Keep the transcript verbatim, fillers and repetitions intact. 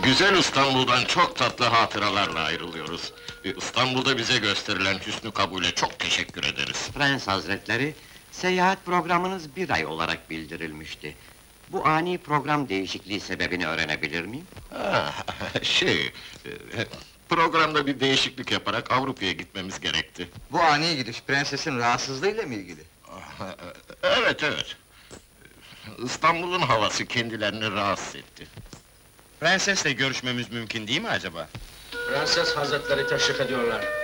Güzel İstanbul'dan çok tatlı hatıralarla ayrılıyoruz. Ee, İstanbul'da bize gösterilen hüsnü kabule çok teşekkür ederiz. Prens Hazretleri, seyahat programınız bir ay olarak bildirilmişti. Bu ani program değişikliği sebebini öğrenebilir miyim? Ah, şey, e, programda bir değişiklik yaparak Avrupa'ya gitmemiz gerekti. Bu ani gidiş prensesin rahatsızlığıyla mı ilgili? Evet, evet. İstanbul'un havası kendilerini rahatsız etti. Prensesle görüşmemiz mümkün değil mi acaba? Prenses Hazretleri teşrif ediyorlar.